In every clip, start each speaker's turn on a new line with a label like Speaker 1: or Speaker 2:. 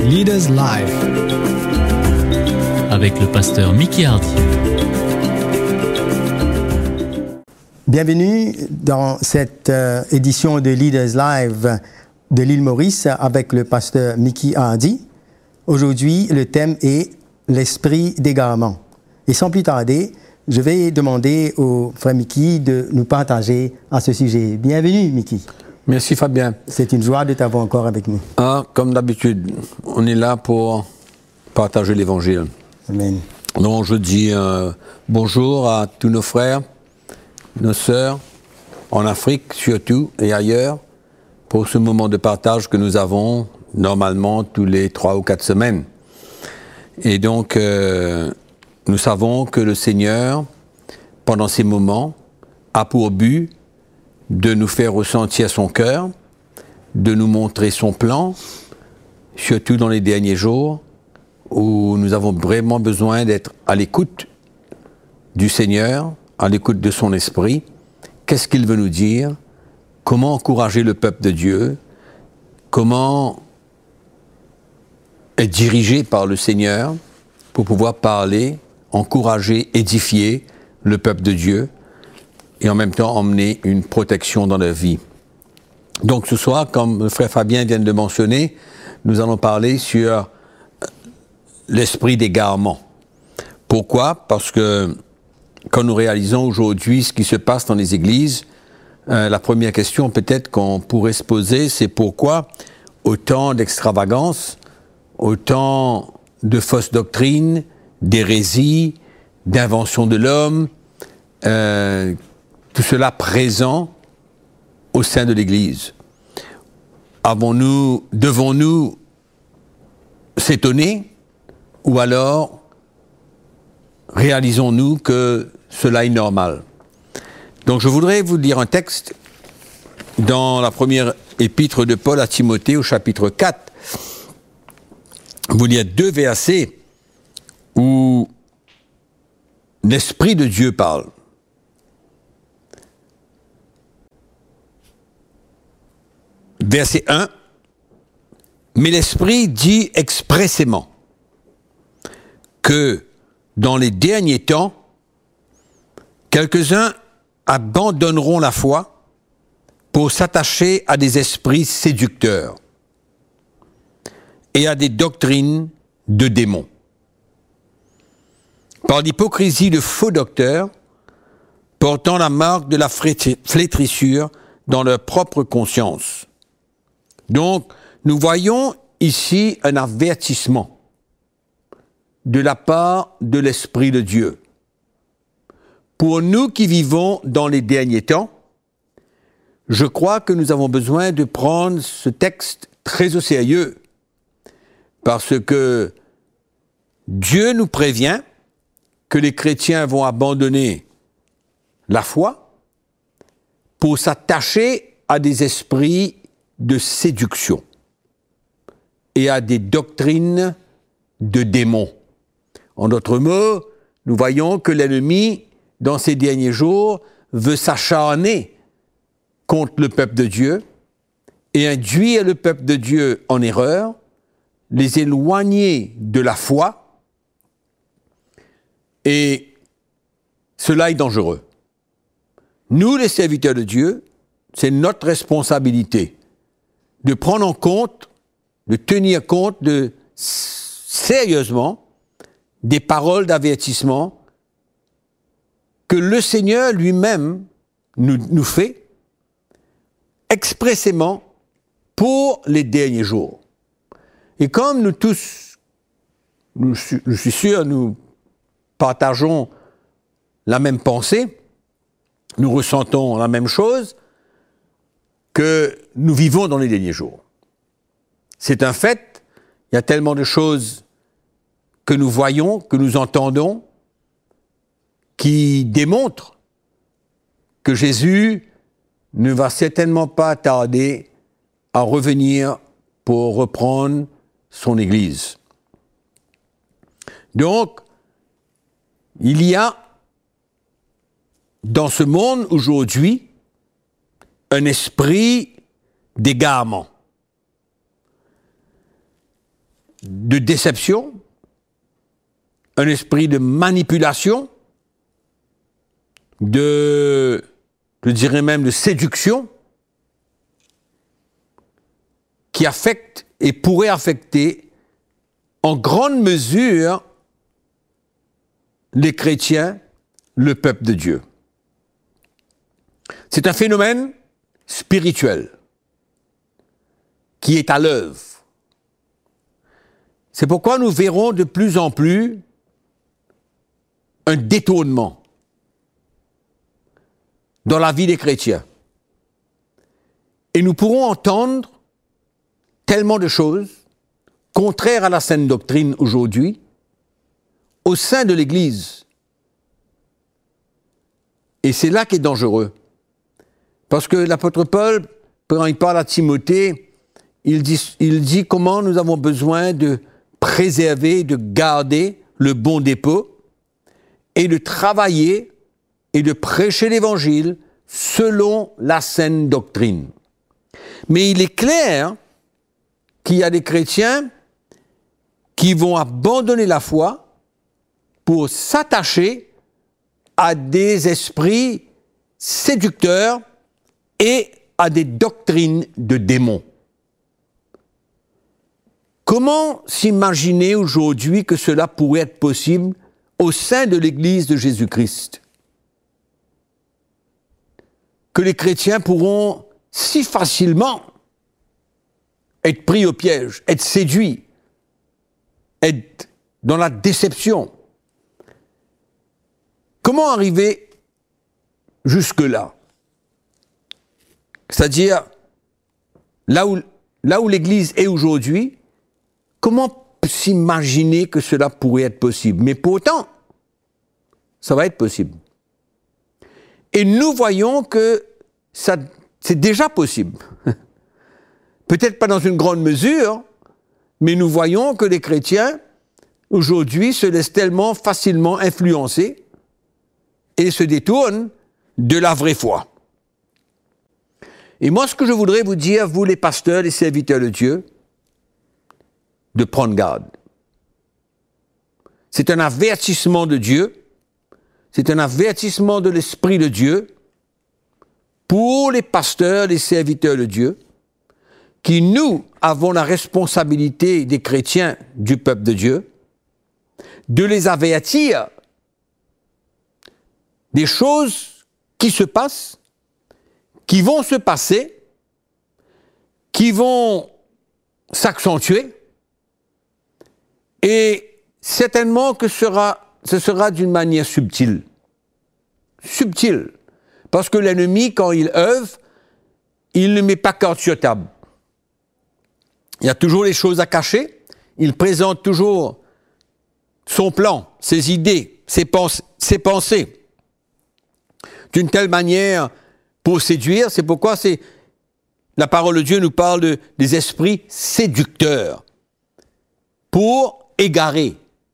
Speaker 1: Leaders Live
Speaker 2: avec le pasteur Mickey Hardy.
Speaker 3: Bienvenue dans cette édition de Leaders Live de l'île Maurice avec le pasteur Mickey Hardy. Aujourd'hui, le thème est l'esprit d'égarement. Et sans plus tarder, je vais demander au frère Mickey de nous partager à ce sujet. Bienvenue, Mickey.
Speaker 4: Merci Fabien.
Speaker 3: C'est une joie de t'avoir encore avec nous.
Speaker 4: Comme d'habitude, on est là pour partager l'Évangile.
Speaker 3: Amen.
Speaker 4: Donc je dis bonjour à tous nos frères, nos sœurs, en Afrique surtout et ailleurs, pour ce moment de partage que nous avons normalement tous les 3 ou 4 semaines. Et donc, nous savons que le Seigneur, pendant ces moments, a pour but de nous faire ressentir son cœur, de nous montrer son plan, surtout dans les derniers jours, où nous avons vraiment besoin d'être à l'écoute du Seigneur, à l'écoute de son esprit. Qu'est-ce qu'il veut nous dire? Comment encourager le peuple de Dieu? Comment être dirigé par le Seigneur pour pouvoir parler, encourager, édifier le peuple de Dieu et en même temps emmener une protection dans leur vie. Donc ce soir, comme le frère Fabien vient de le mentionner, nous allons parler sur l'esprit d'égarement. Pourquoi? Parce que quand nous réalisons aujourd'hui ce qui se passe dans les églises, la première question peut-être qu'on pourrait se poser, c'est pourquoi autant d'extravagance, autant de fausses doctrines, d'hérésies, d'inventions de l'homme, tout cela présent au sein de l'Église. Devons-nous s'étonner ou alors réalisons-nous que cela est normal? Donc je voudrais vous lire un texte dans la première épître de Paul à Timothée au chapitre 4. Vous lire 2 versets où l'Esprit de Dieu parle. Verset 1. Mais l'Esprit dit expressément que dans les derniers temps, quelques-uns abandonneront la foi pour s'attacher à des esprits séducteurs et à des doctrines de démons. Par l'hypocrisie de faux docteurs, portant la marque de la flétrissure dans leur propre conscience. Donc, nous voyons ici un avertissement de la part de l'Esprit de Dieu. Pour nous qui vivons dans les derniers temps, je crois que nous avons besoin de prendre ce texte très au sérieux, parce que Dieu nous prévient que les chrétiens vont abandonner la foi pour s'attacher à des esprits de séduction et à des doctrines de démons. En d'autres mots, nous voyons que l'ennemi, dans ces derniers jours, veut s'acharner contre le peuple de Dieu et induire le peuple de Dieu en erreur, les éloigner de la foi, et cela est dangereux. Nous, les serviteurs de Dieu, c'est notre responsabilité de prendre en compte, de tenir compte sérieusement des paroles d'avertissement que le Seigneur lui-même nous fait expressément pour les derniers jours. Et comme nous tous, je suis sûr, nous partageons la même pensée, nous ressentons la même chose, que nous vivons dans les derniers jours. C'est un fait, il y a tellement de choses que nous voyons, que nous entendons, qui démontrent que Jésus ne va certainement pas tarder à revenir pour reprendre son Église. Donc, il y a dans ce monde aujourd'hui un esprit d'égarement. de déception, un esprit de manipulation, je dirais même de séduction, qui affecte et pourrait affecter en grande mesure les chrétiens, le peuple de Dieu. C'est un phénomène spirituel qui est à l'œuvre. C'est pourquoi nous verrons de plus en plus un détournement dans la vie des chrétiens. Et nous pourrons entendre tellement de choses contraires à la saine doctrine aujourd'hui au sein de l'Église. Et c'est là qu'est dangereux. Parce que l'apôtre Paul, quand il parle à Timothée, il dit comment nous avons besoin de préserver, de garder le bon dépôt et de travailler et de prêcher l'Évangile selon la saine doctrine. Mais il est clair qu'il y a des chrétiens qui vont abandonner la foi pour s'attacher à des esprits séducteurs et à des doctrines de démons. Comment s'imaginer aujourd'hui que cela pourrait être possible au sein de l'Église de Jésus-Christ? Que les chrétiens pourront si facilement être pris au piège, être séduits, être dans la déception. Comment arriver jusque-là? C'est-à-dire, là où l'Église est aujourd'hui, comment s'imaginer que cela pourrait être possible? Mais pourtant, ça va être possible. Et nous voyons que c'est déjà possible. Peut-être pas dans une grande mesure, mais nous voyons que les chrétiens, aujourd'hui, se laissent tellement facilement influencer et se détournent de la vraie foi. Et moi, ce que je voudrais vous dire, vous les pasteurs, les serviteurs de Dieu, de prendre garde. C'est un avertissement de Dieu, c'est un avertissement de l'Esprit de Dieu pour les pasteurs, les serviteurs de Dieu, qui, nous, avons la responsabilité des chrétiens du peuple de Dieu, de les avertir des choses qui se passent, qui vont se passer, qui vont s'accentuer, et certainement que ce sera d'une manière subtile. Subtile. Parce que l'ennemi, quand il œuvre, il ne met pas carte sur table. Il y a toujours les choses à cacher, il présente toujours son plan, ses idées, ses pensées, d'une telle manière pour séduire. C'est pourquoi la parole de Dieu nous parle des esprits séducteurs, pour égarer,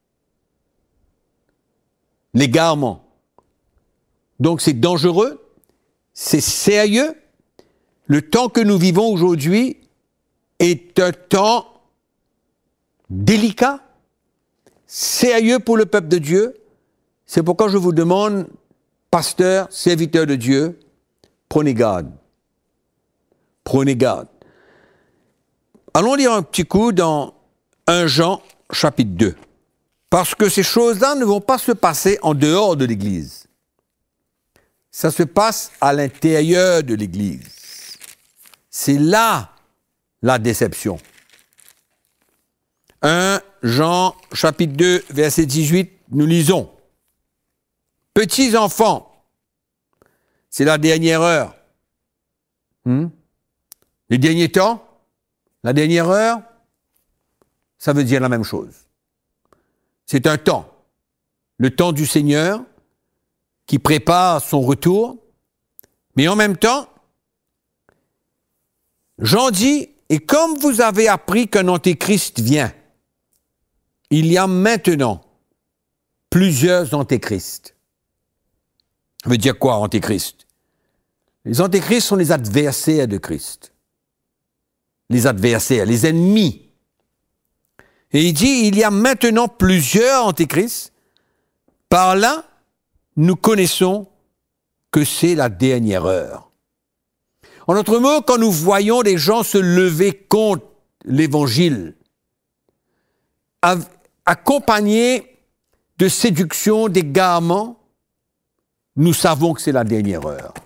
Speaker 4: l'égarement. Donc c'est dangereux, c'est sérieux. Le temps que nous vivons aujourd'hui est un temps délicat, sérieux pour le peuple de Dieu. C'est pourquoi je vous demande, pasteurs, serviteurs de Dieu, prenez garde. Prenez garde. Allons lire un petit coup dans 1 Jean, chapitre 2. Parce que ces choses-là ne vont pas se passer en dehors de l'Église. Ça se passe à l'intérieur de l'Église. C'est là la déception. 1 Jean, chapitre 2, verset 18, nous lisons. Petits enfants, c'est la dernière heure. Les derniers temps, la dernière heure, ça veut dire la même chose. C'est un temps, le temps du Seigneur, qui prépare son retour, mais en même temps, Jean dit, et comme vous avez appris qu'un antéchrist vient, il y a maintenant plusieurs antéchrists. Ça veut dire quoi, antéchrist? Les antéchrists sont les adversaires de Christ. Les adversaires, les ennemis. Et il dit, il y a maintenant plusieurs antéchrists. Par là, nous connaissons que c'est la dernière heure. En d'autres mots, quand nous voyons des gens se lever contre l'Évangile, accompagnés de séduction, d'égarement, nous savons que c'est la dernière heure.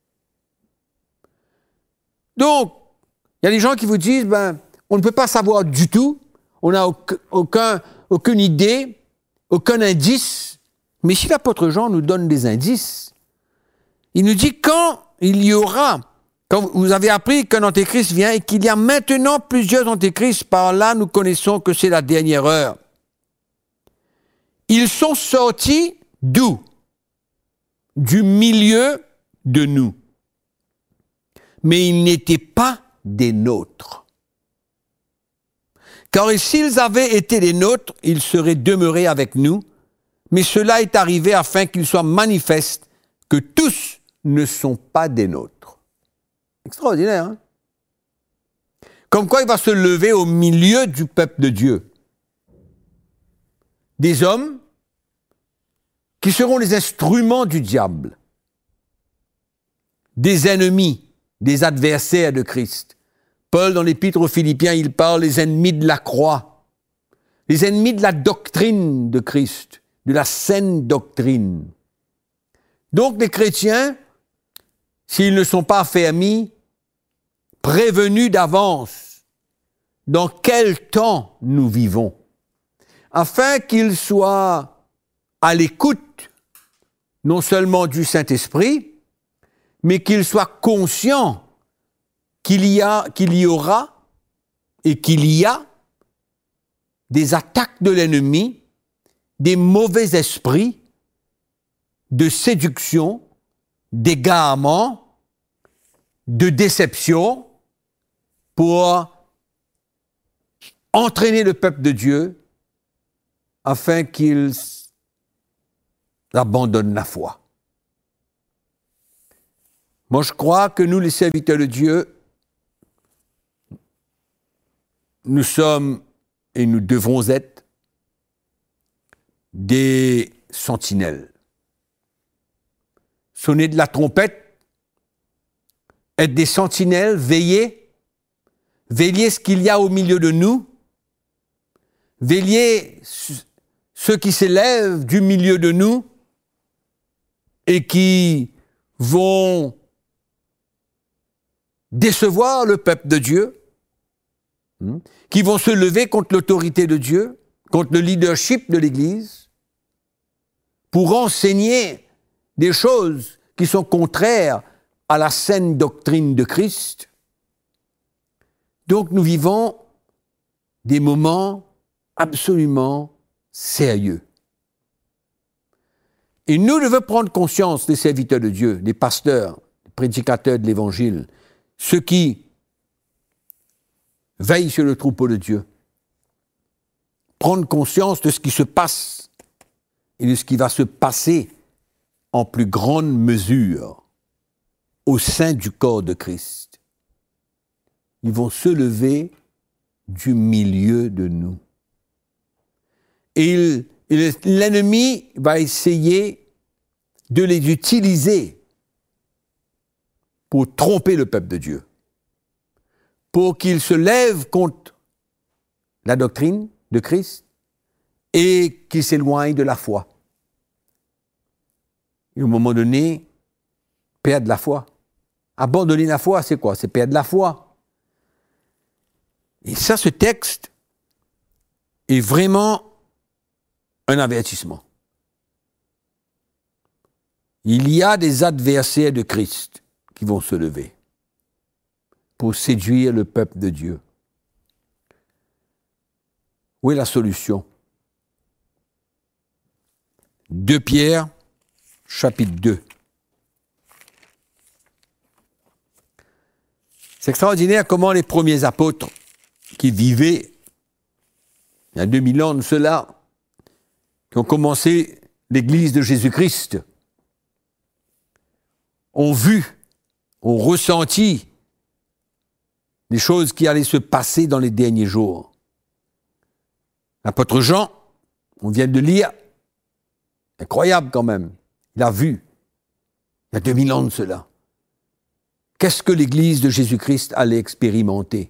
Speaker 4: Donc, il y a des gens qui vous disent, on ne peut pas savoir du tout, on n'a aucune idée, aucun indice. Mais si l'apôtre Jean nous donne des indices, il nous dit quand vous avez appris qu'un antéchrist vient et qu'il y a maintenant plusieurs antéchrists, par là nous connaissons que c'est la dernière heure. Ils sont sortis d'où? Du milieu de nous. Mais ils n'étaient pas des nôtres. Car s'ils avaient été des nôtres, ils seraient demeurés avec nous, mais cela est arrivé afin qu'il soit manifeste que tous ne sont pas des nôtres. Extraordinaire, hein? Comme quoi il va se lever au milieu du peuple de Dieu. Des hommes qui seront les instruments du diable, des ennemis, des adversaires de Christ. Paul, dans l'Épître aux Philippiens, il parle des ennemis de la croix, les ennemis de la doctrine de Christ, de la saine doctrine. Donc les chrétiens, s'ils ne sont pas affermis, prévenus d'avance, dans quel temps nous vivons, afin qu'ils soient à l'écoute, non seulement du Saint-Esprit, mais qu'ils soient conscients qu'il y aura et qu'il y a des attaques de l'ennemi, des mauvais esprits, de séduction, d'égarement, de déception, pour entraîner le peuple de Dieu afin qu'il abandonne la foi. Moi, je crois que nous, les serviteurs de Dieu, nous sommes et nous devrons être des sentinelles. Sonner de la trompette, être des sentinelles, veiller ce qu'il y a au milieu de nous, veiller ceux qui s'élèvent du milieu de nous et qui vont décevoir le peuple de Dieu, qui vont se lever contre l'autorité de Dieu, contre le leadership de l'Église, pour enseigner des choses qui sont contraires à la saine doctrine de Christ. Donc nous vivons des moments absolument sérieux. Et nous devons prendre conscience des serviteurs de Dieu, des pasteurs, des prédicateurs de l'Évangile, ceux qui veillent sur le troupeau de Dieu. Prendre conscience de ce qui se passe et de ce qui va se passer en plus grande mesure au sein du corps de Christ. Ils vont se lever du milieu de nous. Et l'ennemi va essayer de les utiliser pour tromper le peuple de Dieu, pour qu'ils se lèvent contre la doctrine de Christ et qu'ils s'éloignent de la foi. Et au moment donné, perdre la foi. Abandonner la foi, c'est quoi? C'est perdre la foi. Et ça, ce texte est vraiment un avertissement. Il y a des adversaires de Christ qui vont se lever pour séduire le peuple de Dieu. Où est la solution? 2 Pierre, chapitre 2. C'est extraordinaire comment les premiers apôtres qui vivaient il y a 2000 ans de cela, qui ont commencé l'Église de Jésus-Christ, ont vu, ont ressenti les choses qui allaient se passer dans les derniers jours. L'apôtre Jean, on vient de lire, incroyable quand même, il a vu, il y a 2000 ans de cela, qu'est-ce que l'Église de Jésus-Christ allait expérimenter?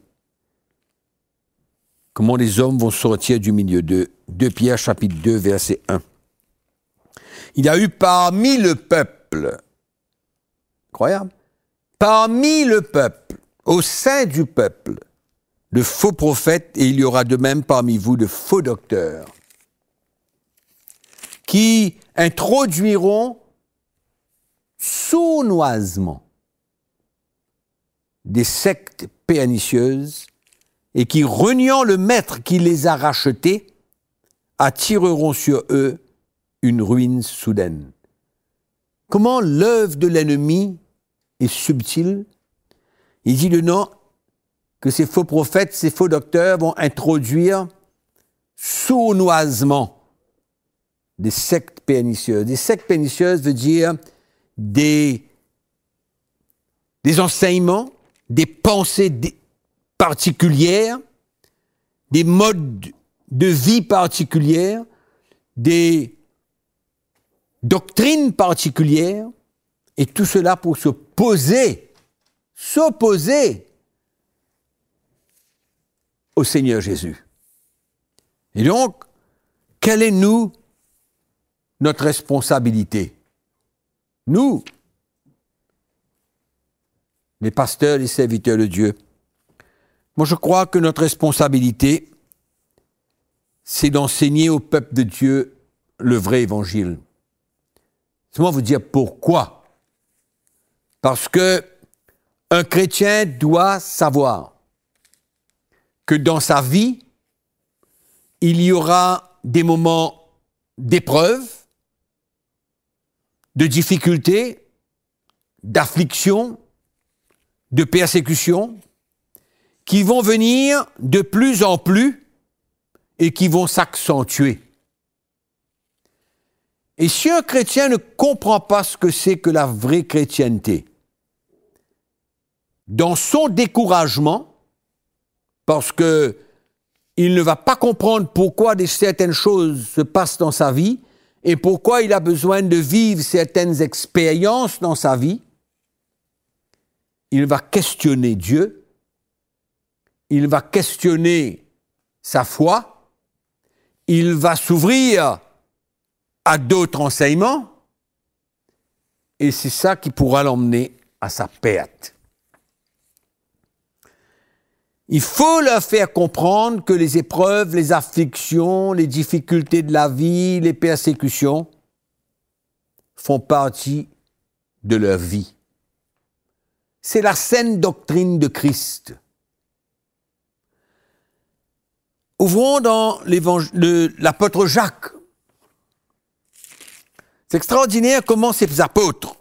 Speaker 4: Comment les hommes vont sortir du milieu d'eux. 2 Pierre chapitre 2 verset 1. Il y a eu parmi le peuple, incroyable, parmi le peuple, au sein du peuple, de faux prophètes, et il y aura de même parmi vous de faux docteurs, qui introduiront sournoisement des sectes pernicieuses et qui, reniant le maître qui les a rachetés, attireront sur eux une ruine soudaine. Comment l'œuvre de l'ennemi est subtile? Il dit non, que ces faux prophètes, ces faux docteurs vont introduire sournoisement des sectes pernicieuses. Des sectes pernicieuses veut dire des enseignements, des pensées particulières, des modes de vie particulières, des doctrines particulières, et tout cela pour s'opposer au Seigneur Jésus. Et donc, quelle est notre responsabilité? Nous, les pasteurs, les serviteurs de Dieu. Moi, je crois que notre responsabilité, c'est d'enseigner au peuple de Dieu le vrai évangile. Laissez-moi vous dire pourquoi. Parce que un chrétien doit savoir que dans sa vie, il y aura des moments d'épreuve, de difficultés, d'affliction, de persécution, qui vont venir de plus en plus et qui vont s'accentuer. Et si un chrétien ne comprend pas ce que c'est que la vraie chrétienté, dans son découragement, parce que il ne va pas comprendre pourquoi certaines choses se passent dans sa vie et pourquoi il a besoin de vivre certaines expériences dans sa vie, il va questionner Dieu, il va questionner sa foi, il va s'ouvrir à d'autres enseignements, et c'est ça qui pourra l'emmener à sa perte. Il faut leur faire comprendre que les épreuves, les afflictions, les difficultés de la vie, les persécutions font partie de leur vie. C'est la saine doctrine de Christ. Ouvrons dans l'apôtre Jacques. C'est extraordinaire comment ces apôtres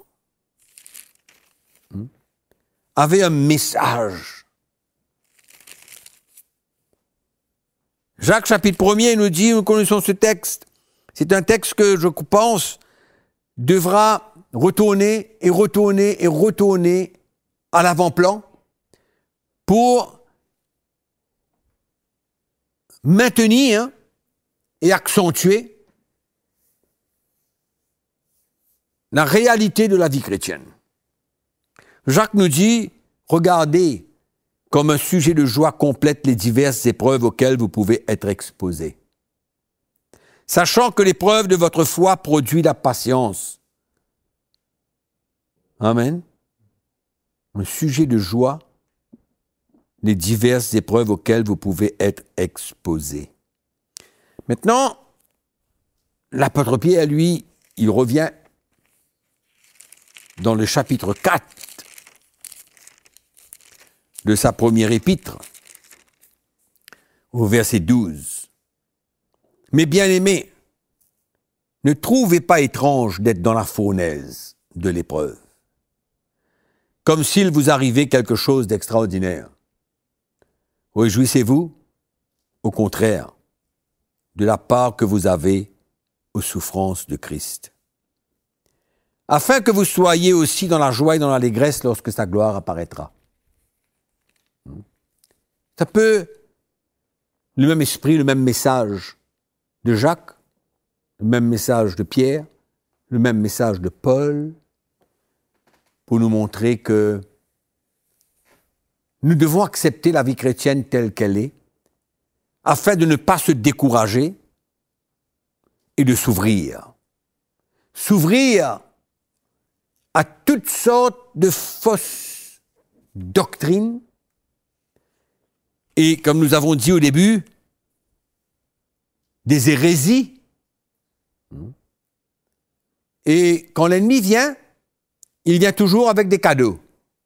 Speaker 4: avaient un message. Jacques chapitre 1er nous dit, nous connaissons ce texte, c'est un texte que je pense devra retourner et retourner et retourner à l'avant-plan pour maintenir et accentuer la réalité de la vie chrétienne. Jacques nous dit, regardez comme un sujet de joie complète les diverses épreuves auxquelles vous pouvez être exposés. Sachant que l'épreuve de votre foi produit la patience. Amen. Un sujet de joie, les diverses épreuves auxquelles vous pouvez être exposés. Maintenant, l'apôtre Pierre, lui, il revient dans le chapitre 4 de sa première épître, au verset 12. Mes bien-aimés, ne trouvez pas étrange d'être dans la fournaise de l'épreuve, comme s'il vous arrivait quelque chose d'extraordinaire. Réjouissez-vous, au contraire, de la part que vous avez aux souffrances de Christ, afin que vous soyez aussi dans la joie et dans l'allégresse lorsque sa gloire apparaîtra. C'est un peu le même esprit, le même message de Jacques, le même message de Pierre, le même message de Paul, pour nous montrer que nous devons accepter la vie chrétienne telle qu'elle est, afin de ne pas se décourager et de s'ouvrir. S'ouvrir à toutes sortes de fausses doctrines et, comme nous avons dit au début, des hérésies. Et quand l'ennemi vient, il vient toujours avec des cadeaux.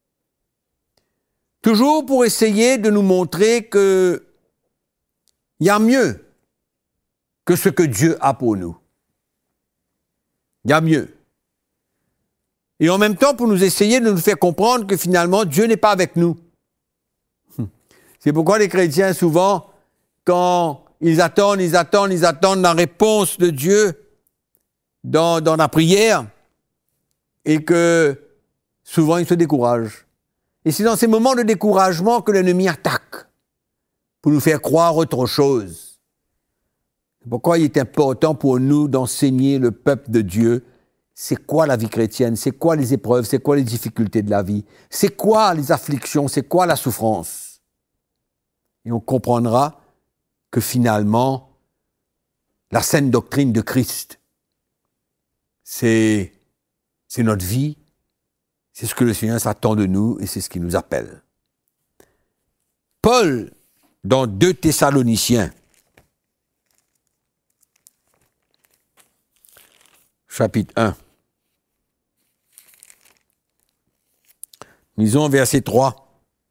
Speaker 4: Toujours pour essayer de nous montrer qu'il y a mieux que ce que Dieu a pour nous. Il y a mieux. Et en même temps, pour nous essayer de nous faire comprendre que finalement, Dieu n'est pas avec nous. C'est pourquoi les chrétiens, souvent, quand ils attendent la réponse de Dieu dans la prière, et que souvent, ils se découragent. Et c'est dans ces moments de découragement que l'ennemi attaque, pour nous faire croire autre chose. C'est pourquoi il est important pour nous d'enseigner le peuple de Dieu c'est quoi la vie chrétienne, c'est quoi les épreuves, c'est quoi les difficultés de la vie, c'est quoi les afflictions, c'est quoi la souffrance. Et on comprendra que finalement, la saine doctrine de Christ, c'est notre vie, c'est ce que le Seigneur s'attend de nous et c'est ce qu'il nous appelle. Paul, dans 2 Thessaloniciens, chapitre 1, lisons verset 3.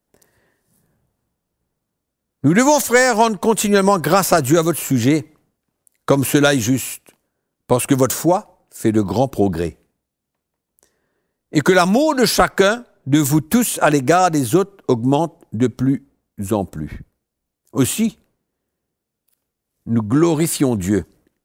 Speaker 4: Nous devons, frères, rendre continuellement grâce à Dieu à votre sujet, comme cela est juste, parce que votre foi fait de grands progrès. Et que l'amour de chacun de vous tous à l'égard des autres augmente de plus en plus. Aussi, nous glorifions Dieu.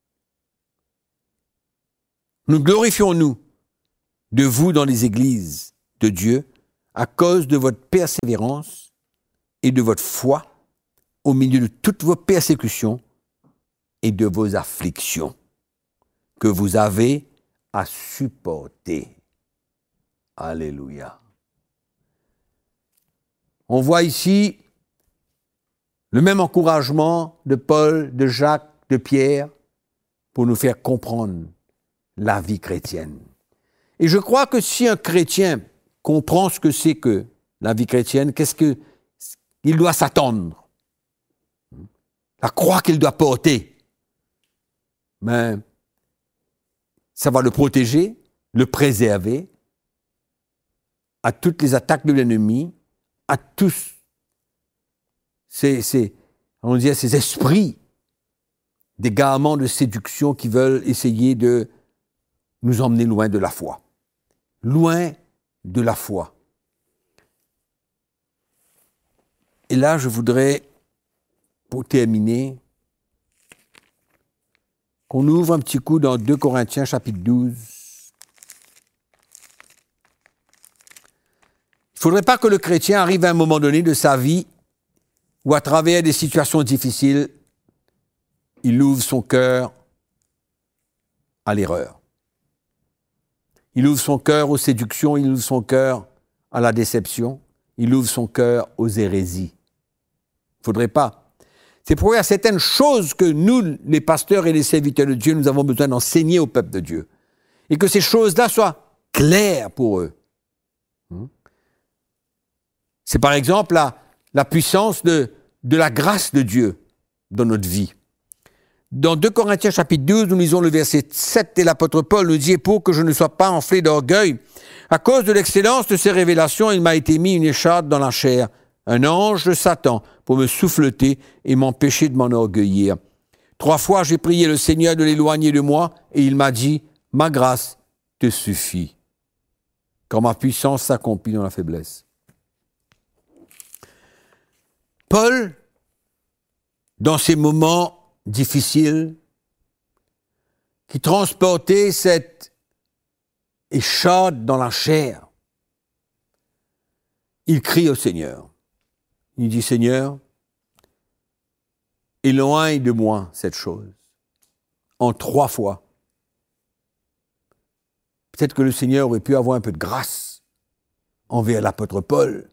Speaker 4: Nous glorifions-nous de vous dans les églises de Dieu à cause de votre persévérance et de votre foi au milieu de toutes vos persécutions et de vos afflictions que vous avez à supporter. Alléluia. On voit ici le même encouragement de Paul, de Jacques, de Pierre pour nous faire comprendre la vie chrétienne. Et je crois que si un chrétien comprend ce que c'est que la vie chrétienne, qu'est-ce qu'il doit s'attendre? La croix qu'il doit porter. Mais ça va le protéger, le préserver à toutes les attaques de l'ennemi, à tous ces esprits d'égarement, de séduction qui veulent essayer de nous emmener loin de la foi. Loin de la foi. Et là, je voudrais, pour terminer, qu'on ouvre un petit coup dans 2 Corinthiens chapitre 12. Il ne faudrait pas que le chrétien arrive à un moment donné de sa vie où, à travers des situations difficiles, il ouvre son cœur à l'erreur. Il ouvre son cœur aux séductions, il ouvre son cœur à la déception, il ouvre son cœur aux hérésies. Il ne faudrait pas. C'est pourquoi il y a certaines choses que nous, les pasteurs et les serviteurs de Dieu, nous avons besoin d'enseigner au peuple de Dieu. Et que ces choses-là soient claires pour eux. C'est par exemple la puissance de la grâce de Dieu dans notre vie. Dans 2 Corinthiens chapitre 12, nous lisons le verset 7 et l'apôtre Paul nous dit « Pour que je ne sois pas enflé d'orgueil, à cause de l'excellence de ces révélations, il m'a été mis une écharpe dans la chair, un ange de Satan, pour me souffleter et m'empêcher de m'enorgueillir. 3 fois j'ai prié le Seigneur de l'éloigner de moi, et il m'a dit « Ma grâce te suffit, quand ma puissance s'accomplit dans la faiblesse. » Paul, dans ces moments difficiles, qui transportait cette écharpe dans la chair, il crie au Seigneur. Il dit, Seigneur, éloigne de moi cette chose. en 3 fois. Peut-être que le Seigneur aurait pu avoir un peu de grâce envers l'apôtre Paul.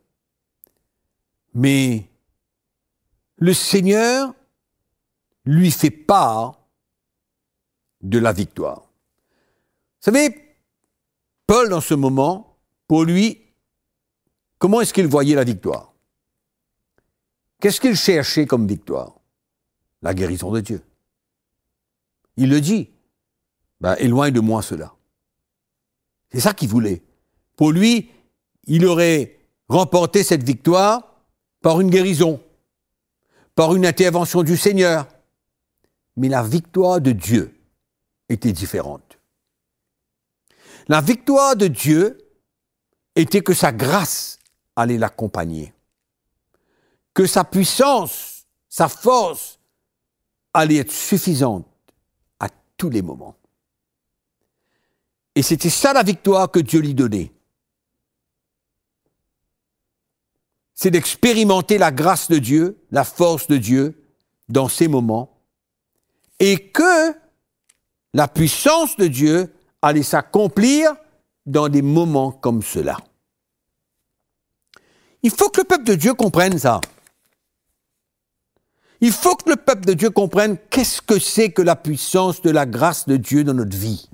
Speaker 4: Mais le Seigneur lui fait part de la victoire. Vous savez, Paul, dans ce moment, pour lui, comment est-ce qu'il voyait la victoire? Qu'est-ce qu'il cherchait comme victoire? La guérison de Dieu. Il le dit, éloigne de moi cela. C'est ça qu'il voulait. Pour lui, il aurait remporté cette victoire par une guérison, par une intervention du Seigneur. Mais la victoire de Dieu était différente. La victoire de Dieu était que sa grâce allait l'accompagner, que sa puissance, sa force allait être suffisante à tous les moments. Et c'était ça la victoire que Dieu lui donnait. C'est d'expérimenter la grâce de Dieu, la force de Dieu dans ces moments, et que la puissance de Dieu allait s'accomplir dans des moments comme cela. Il faut que le peuple de Dieu comprenne ça. Il faut que le peuple de Dieu comprenne qu'est-ce que c'est que la puissance de la grâce de Dieu dans notre vie.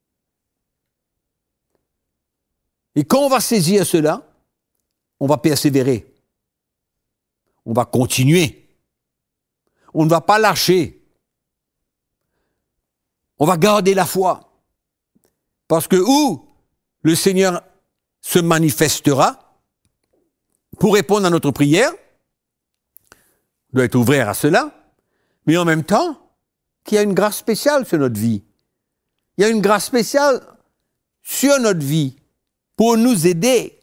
Speaker 4: Et quand on va saisir cela, on va persévérer. On va continuer. On ne va pas lâcher. On va garder la foi. Parce que où le Seigneur se manifestera pour répondre à notre prière, on doit être ouvert à cela, mais en même temps, qu'il y a une grâce spéciale sur notre vie. Il y a une grâce spéciale sur notre vie pour nous aider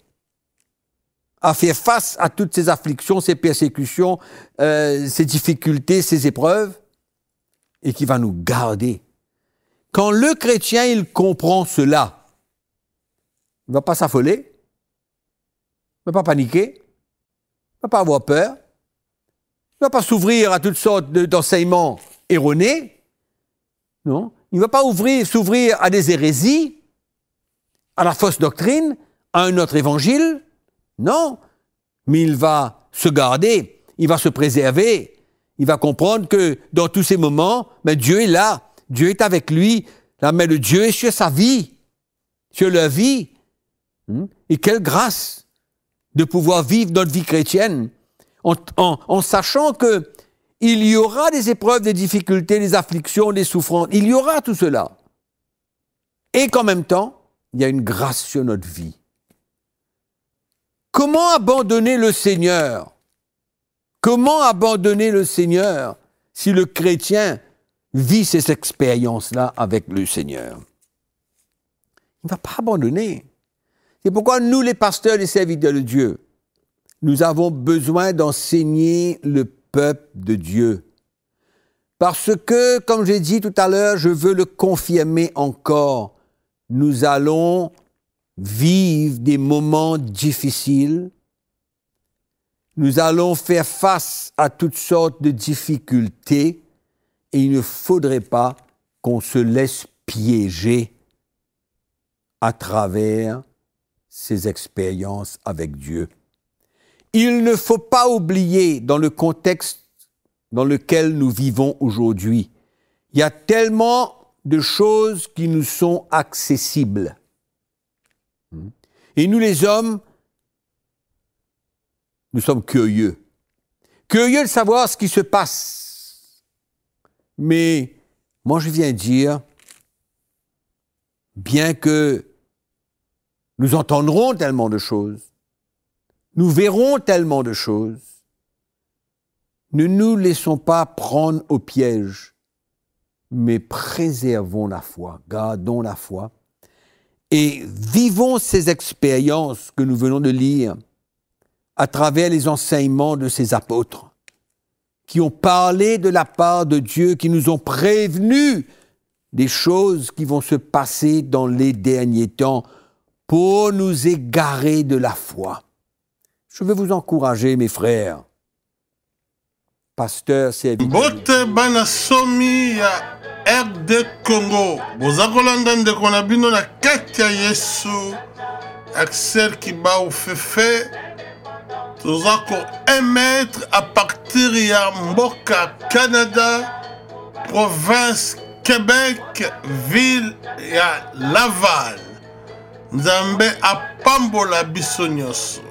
Speaker 4: à faire face à toutes ces afflictions, ces persécutions, ces difficultés, ces épreuves, et qui va nous garder. Quand le chrétien, il comprend cela, il ne va pas s'affoler, il ne va pas paniquer, il ne va pas avoir peur, il ne va pas s'ouvrir à toutes sortes d'enseignements erronés, non, il ne va pas s'ouvrir à des hérésies, à la fausse doctrine, à un autre évangile, non, mais il va se garder, il va se préserver, il va comprendre que dans tous ces moments, Dieu est là, Dieu est avec lui, la main de Dieu est sur sa vie, sur leur vie. Et quelle grâce de pouvoir vivre notre vie chrétienne en sachant que il y aura des épreuves, des difficultés, des afflictions, des souffrances, il y aura tout cela. Et qu'en même temps, il y a une grâce sur notre vie. Comment abandonner le Seigneur? Comment abandonner le Seigneur si le chrétien vit ces expériences-là avec le Seigneur? Il ne va pas abandonner. C'est pourquoi nous, les pasteurs, les serviteurs de Dieu, nous avons besoin d'enseigner le peuple de Dieu. Parce que, comme j'ai dit tout à l'heure, je veux le confirmer encore, nous allons vivre des moments difficiles. Nous allons faire face à toutes sortes de difficultés et il ne faudrait pas qu'on se laisse piéger à travers ces expériences avec Dieu. Il ne faut pas oublier dans le contexte dans lequel nous vivons aujourd'hui, il y a tellement de choses qui nous sont accessibles. Et nous les hommes, nous sommes curieux. Curieux de savoir ce qui se passe. Mais moi je viens dire, bien que nous entendrons tellement de choses, nous verrons tellement de choses, ne nous laissons pas prendre au piège, mais préservons la foi, gardons la foi et vivons ces expériences que nous venons de lire à travers les enseignements de ces apôtres qui ont parlé de la part de Dieu, qui nous ont prévenus des choses qui vont se passer dans les derniers temps pour nous égarer de la foi. Je veux vous encourager, mes frères, pasteurs, serviteurs.
Speaker 1: Bote banasomi ya RD Congo. Boza kolanda ndeko na bino na kati ya Yesu. Axel Kibao Fefe. Toza ko émettre à partir ya Mboka Canada, province Québec, ville ya Laval. Nzambe apambola biso nyonso.